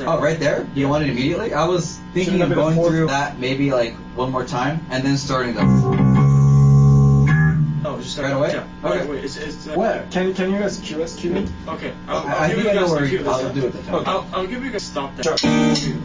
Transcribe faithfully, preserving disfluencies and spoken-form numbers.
there. Oh, right there? You Yeah. want it immediately? I was thinking of Shouldn't that be the going fourth? through that maybe like one more time and then starting the. Oh, just Right away? Yeah. Okay. Right away. It's, it's, uh, Where? Can can you guys cue us? Cue me? Okay. I'll, I- I'll I give think you I know guys where the cue you- this I'll time. do it this time. I'll, I'll give you guys stop there. Sure.